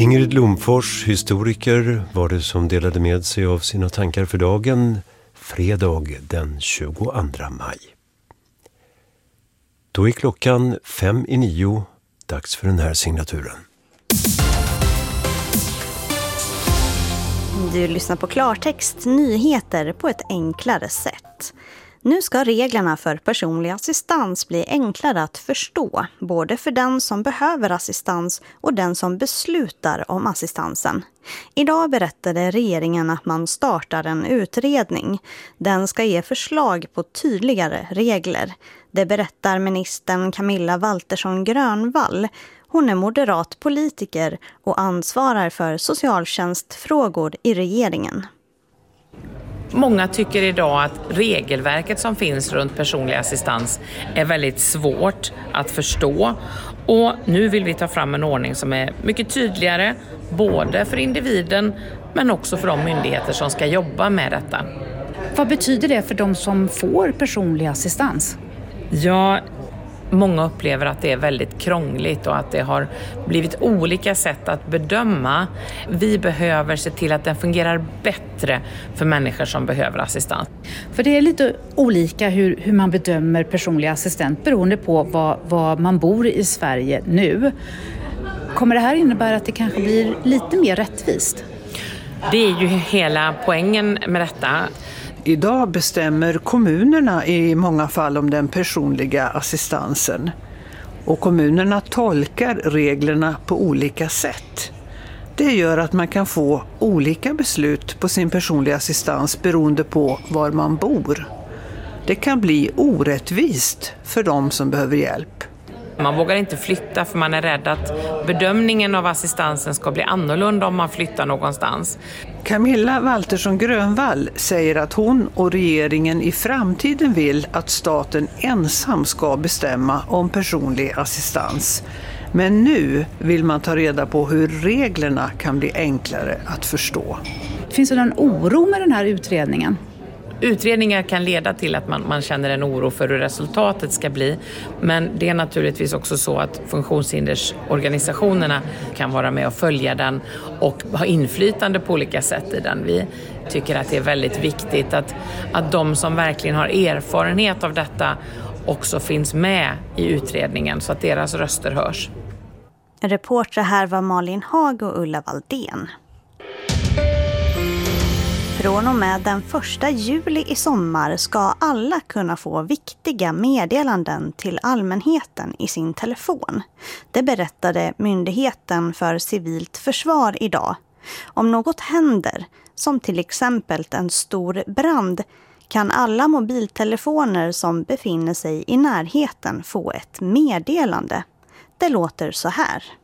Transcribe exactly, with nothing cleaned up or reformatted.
Ingrid Lomfors, historiker, var det som delade med sig av sina tankar för dagen, fredag den tjugoandra maj. Då är klockan fem i nio, dags för den här signaturen. Du lyssnar på klartext, nyheter på ett enklare sätt. Nu ska reglerna för personlig assistans bli enklare att förstå, både för den som behöver assistans och den som beslutar om assistansen. Idag berättade regeringen att man startar en utredning. Den ska ge förslag på tydligare regler. Det berättar ministern Camilla Waltersson Grönvall. Hon är moderat politiker och ansvarar för socialtjänstfrågor i regeringen. Många tycker idag att regelverket som finns runt personlig assistans är väldigt svårt att förstå. Och nu vill vi ta fram en ordning som är mycket tydligare, både för individen men också för de myndigheter som ska jobba med detta. Vad betyder det för de som får personlig assistans? Ja, många upplever att det är väldigt krångligt och att det har blivit olika sätt att bedöma. Vi behöver se till att den fungerar bättre för människor som behöver assistans. För det är lite olika hur, hur man bedömer personlig assistent beroende på vad, vad man bor i Sverige nu. Kommer det här innebära att det kanske blir lite mer rättvist? Det är ju hela poängen med detta. Idag bestämmer kommunerna i många fall om den personliga assistansen. Och kommunerna tolkar reglerna på olika sätt. Det gör att man kan få olika beslut på sin personliga assistans beroende på var man bor. Det kan bli orättvist för de som behöver hjälp. Man vågar inte flytta för man är rädd att bedömningen av assistansen ska bli annorlunda om man flyttar någonstans. Camilla Waltersson Grönvall säger att hon och regeringen i framtiden vill att staten ensam ska bestämma om personlig assistans. Men nu vill man ta reda på hur reglerna kan bli enklare att förstå. Finns det någon oro med den här utredningen? Utredningar kan leda till att man, man känner en oro för hur resultatet ska bli. Men det är naturligtvis också så att funktionshindersorganisationerna kan vara med och följa den och ha inflytande på olika sätt i den. Vi tycker att det är väldigt viktigt att, att de som verkligen har erfarenhet av detta också finns med i utredningen så att deras röster hörs. Reporter här var Malin Hag och Ulla Valdén. Från och med den första juli i sommar ska alla kunna få viktiga meddelanden till allmänheten i sin telefon. Det berättade Myndigheten för civilt försvar idag. Om något händer, som till exempel en stor brand, kan alla mobiltelefoner som befinner sig i närheten få ett meddelande. Det låter så här.